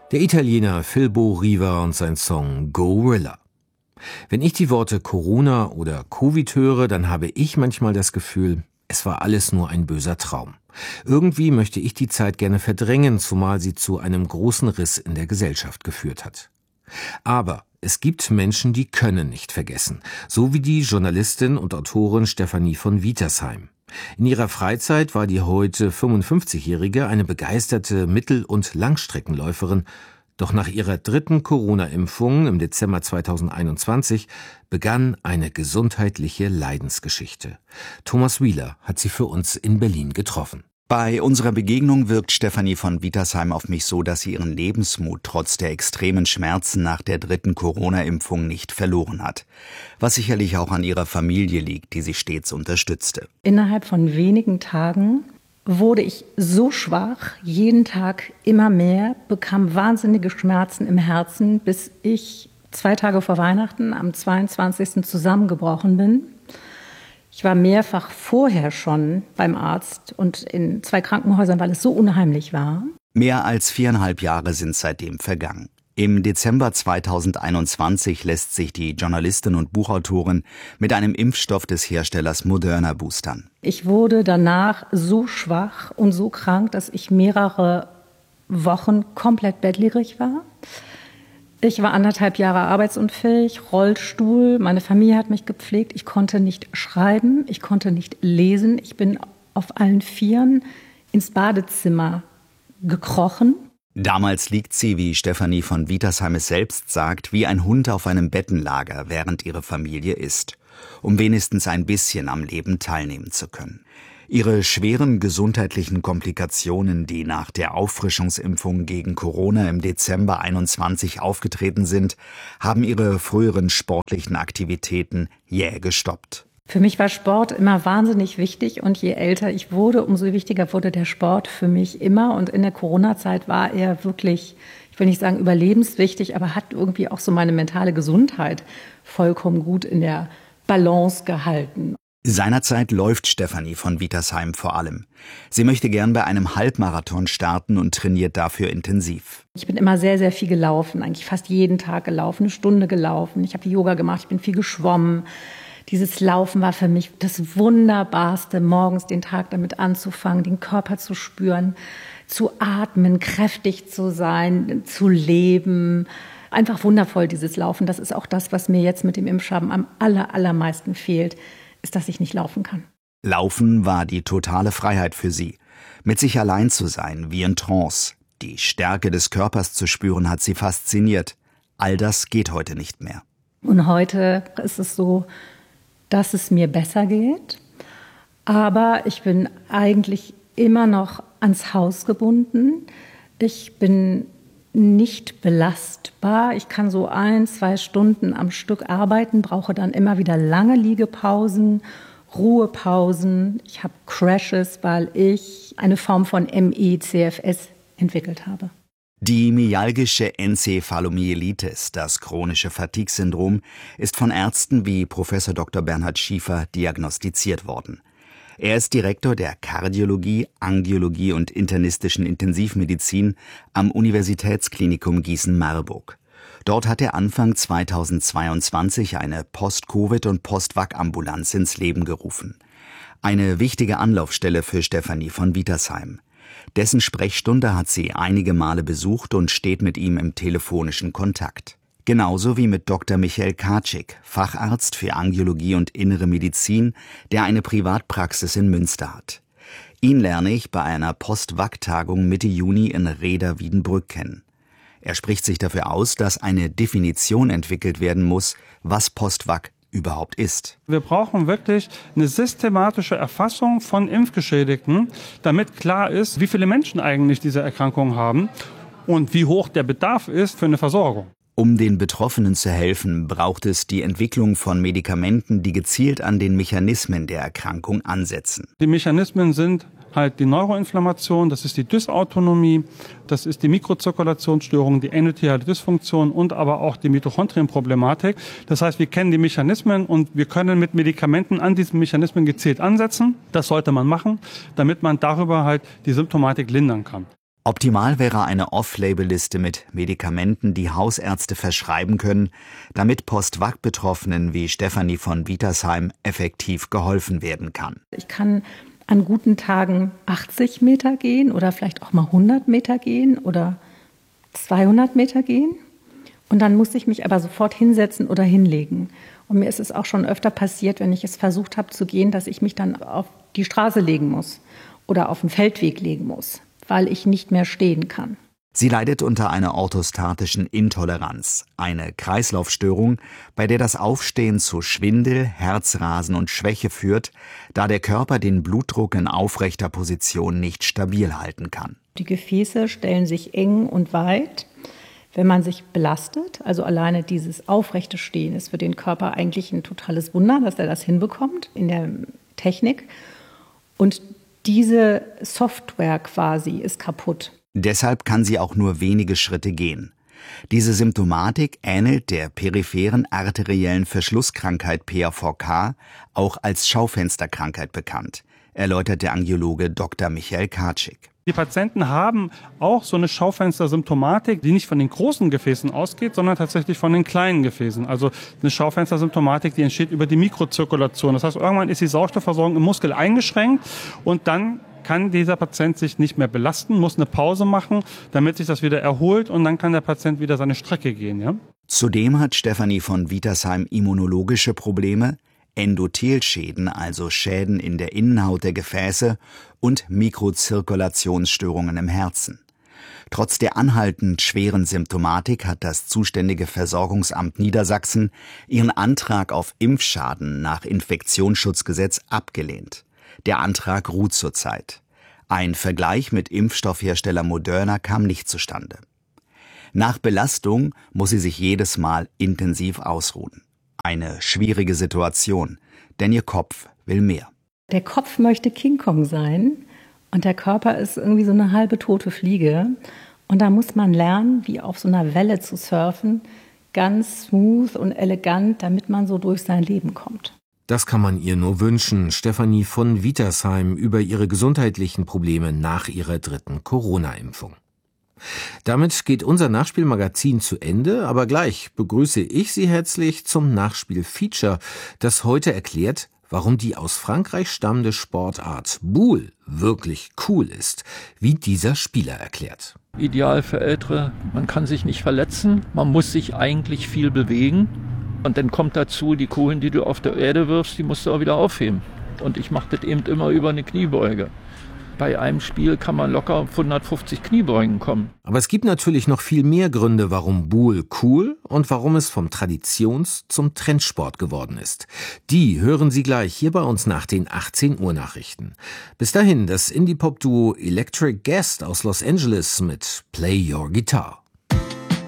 Der Italiener Filbo Riva und sein Song Gorilla. Wenn ich die Worte Corona oder Covid höre, dann habe ich manchmal das Gefühl, es war alles nur ein böser Traum. Irgendwie möchte ich die Zeit gerne verdrängen, zumal sie zu einem großen Riss in der Gesellschaft geführt hat. Aber es gibt Menschen, die können nicht vergessen, so wie die Journalistin und Autorin Stefanie von Wietersheim. In ihrer Freizeit war die heute 55-Jährige eine begeisterte Mittel- und Langstreckenläuferin. Doch nach ihrer dritten Corona-Impfung im Dezember 2021 begann eine gesundheitliche Leidensgeschichte. Thomas Wieler hat sie für uns in Berlin getroffen. Bei unserer Begegnung wirkt Stefanie von Wietersheim auf mich so, dass sie ihren Lebensmut trotz der extremen Schmerzen nach der dritten Corona-Impfung nicht verloren hat. Was sicherlich auch an ihrer Familie liegt, die sie stets unterstützte. Innerhalb von wenigen Tagen wurde ich so schwach, jeden Tag immer mehr, bekam wahnsinnige Schmerzen im Herzen, bis ich 2 Tage vor Weihnachten am 22. zusammengebrochen bin. Ich war mehrfach vorher schon beim Arzt und in 2 Krankenhäusern, weil es so unheimlich war. Mehr als 4,5 Jahre sind seitdem vergangen. Im Dezember 2021 lässt sich die Journalistin und Buchautorin mit einem Impfstoff des Herstellers Moderna boostern. Ich wurde danach so schwach und so krank, dass ich mehrere Wochen komplett bettlägerig war. Ich war 1,5 Jahre arbeitsunfähig, Rollstuhl, meine Familie hat mich gepflegt, ich konnte nicht schreiben, ich konnte nicht lesen. Ich bin auf allen Vieren ins Badezimmer gekrochen. Damals liegt sie, wie Stefanie von Wietersheim es selbst sagt, wie ein Hund auf einem Bettenlager, während ihre Familie isst, um wenigstens ein bisschen am Leben teilnehmen zu können. Ihre schweren gesundheitlichen Komplikationen, die nach der Auffrischungsimpfung gegen Corona im Dezember 21 aufgetreten sind, haben ihre früheren sportlichen Aktivitäten jäh gestoppt. Für mich war Sport immer wahnsinnig wichtig und je älter ich wurde, umso wichtiger wurde der Sport für mich immer. Und in der Corona-Zeit war er wirklich, ich will nicht sagen überlebenswichtig, aber hat irgendwie auch so meine mentale Gesundheit vollkommen gut in der Balance gehalten. Seinerzeit läuft Stefanie von Wietersheim vor allem. Sie möchte gern bei einem Halbmarathon starten und trainiert dafür intensiv. Ich bin immer sehr, sehr viel gelaufen, eigentlich fast jeden Tag gelaufen, 1 Stunde gelaufen. Ich habe Yoga gemacht, ich bin viel geschwommen. Dieses Laufen war für mich das Wunderbarste, morgens den Tag damit anzufangen, den Körper zu spüren, zu atmen, kräftig zu sein, zu leben. Einfach wundervoll, dieses Laufen. Das ist auch das, was mir jetzt mit dem Impfschaden am allermeisten fehlt, ist, dass ich nicht laufen kann. Laufen war die totale Freiheit für sie. Mit sich allein zu sein, wie in Trance. Die Stärke des Körpers zu spüren, hat sie fasziniert. All das geht heute nicht mehr. Und heute ist es so, dass es mir besser geht. Aber ich bin eigentlich immer noch ans Haus gebunden. Ich bin nicht belastbar. Ich kann so 1-2 Stunden am Stück arbeiten, brauche dann immer wieder lange Liegepausen, Ruhepausen. Ich habe Crashes, weil ich eine Form von ME/CFS entwickelt habe. Die myalgische Enzephalomyelitis, das chronische Fatigue-Syndrom, ist von Ärzten wie Prof. Dr. Bernhard Schiefer diagnostiziert worden. Er ist Direktor der Kardiologie, Angiologie und internistischen Intensivmedizin am Universitätsklinikum Gießen-Marburg. Dort hat er Anfang 2022 eine Post-Covid- und Post-Vac-Ambulanz ins Leben gerufen. Eine wichtige Anlaufstelle für Stefanie von Wietersheim. Dessen Sprechstunde hat sie einige Male besucht und steht mit ihm im telefonischen Kontakt. Genauso wie mit Dr. Michael Karczyk, Facharzt für Angiologie und Innere Medizin, der eine Privatpraxis in Münster hat. Ihn lerne ich bei einer Post-Vac-Tagung Mitte Juni in Rheda-Wiedenbrück kennen. Er spricht sich dafür aus, dass eine Definition entwickelt werden muss, was Post-Vac überhaupt ist. Wir brauchen wirklich eine systematische Erfassung von Impfgeschädigten, damit klar ist, wie viele Menschen eigentlich diese Erkrankung haben und wie hoch der Bedarf ist für eine Versorgung. Um den Betroffenen zu helfen, braucht es die Entwicklung von Medikamenten, die gezielt an den Mechanismen der Erkrankung ansetzen. Die Mechanismen sind halt die Neuroinflammation, das ist die Dysautonomie, das ist die Mikrozirkulationsstörung, die endotheliale Dysfunktion und aber auch die Mitochondrienproblematik. Das heißt, wir kennen die Mechanismen und wir können mit Medikamenten an diesen Mechanismen gezielt ansetzen. Das sollte man machen, damit man darüber halt die Symptomatik lindern kann. Optimal wäre eine Off-Label-Liste mit Medikamenten, die Hausärzte verschreiben können, damit Post-Vac-Betroffenen wie Stefanie von Wietersheim effektiv geholfen werden kann. Ich kann an guten Tagen 80 Meter gehen oder vielleicht auch mal 100 Meter gehen oder 200 Meter gehen. Und dann muss ich mich aber sofort hinsetzen oder hinlegen. Und mir ist es auch schon öfter passiert, wenn ich es versucht habe zu gehen, dass ich mich dann auf die Straße legen muss oder auf den Feldweg legen muss, weil ich nicht mehr stehen kann. Sie leidet unter einer orthostatischen Intoleranz, eine Kreislaufstörung, bei der das Aufstehen zu Schwindel, Herzrasen und Schwäche führt, da der Körper den Blutdruck in aufrechter Position nicht stabil halten kann. Die Gefäße stellen sich eng und weit, wenn man sich belastet. Also alleine dieses aufrechte Stehen ist für den Körper eigentlich ein totales Wunder, dass er das hinbekommt in der Technik. Und diese Software quasi ist kaputt. Deshalb kann sie auch nur wenige Schritte gehen. Diese Symptomatik ähnelt der peripheren arteriellen Verschlusskrankheit PAVK, auch als Schaufensterkrankheit bekannt, erläutert der Angiologe Dr. Michael Karczyk. Die Patienten haben auch so eine Schaufenstersymptomatik, die nicht von den großen Gefäßen ausgeht, sondern tatsächlich von den kleinen Gefäßen. Also eine Schaufenstersymptomatik, die entsteht über die Mikrozirkulation. Das heißt, irgendwann ist die Sauerstoffversorgung im Muskel eingeschränkt und dann kann dieser Patient sich nicht mehr belasten, muss eine Pause machen, damit sich das wieder erholt und dann kann der Patient wieder seine Strecke gehen. Ja? Zudem hat Stefanie von Wietersheim immunologische Probleme, Endothelschäden, also Schäden in der Innenhaut der Gefäße und Mikrozirkulationsstörungen im Herzen. Trotz der anhaltend schweren Symptomatik hat das zuständige Versorgungsamt Niedersachsen ihren Antrag auf Impfschaden nach Infektionsschutzgesetz abgelehnt. Der Antrag ruht zurzeit. Ein Vergleich mit Impfstoffhersteller Moderna kam nicht zustande. Nach Belastung muss sie sich jedes Mal intensiv ausruhen. Eine schwierige Situation, denn ihr Kopf will mehr. Der Kopf möchte King Kong sein und der Körper ist irgendwie so eine halbe tote Fliege. Und da muss man lernen, wie auf so einer Welle zu surfen, ganz smooth und elegant, damit man so durch sein Leben kommt. Das kann man ihr nur wünschen, Stefanie von Wietersheim über ihre gesundheitlichen Probleme nach ihrer 3. Corona-Impfung. Damit geht unser Nachspielmagazin zu Ende, aber gleich begrüße ich Sie herzlich zum Nachspiel-Feature, das heute erklärt, warum die aus Frankreich stammende Sportart Boule wirklich cool ist, wie dieser Spieler erklärt. Ideal für Ältere, man kann sich nicht verletzen, man muss sich eigentlich viel bewegen und dann kommt dazu, die Kugeln, die du auf der Erde wirfst, die musst du auch wieder aufheben. Und ich mache das eben immer über eine Kniebeuge. Bei einem Spiel kann man locker auf 150 Kniebeugen kommen. Aber es gibt natürlich noch viel mehr Gründe, warum Boule cool und warum es vom Traditions- zum Trendsport geworden ist. Die hören Sie gleich hier bei uns nach den 18 Uhr Nachrichten. Bis dahin das Indie-Pop-Duo Electric Guest aus Los Angeles mit Play Your Guitar.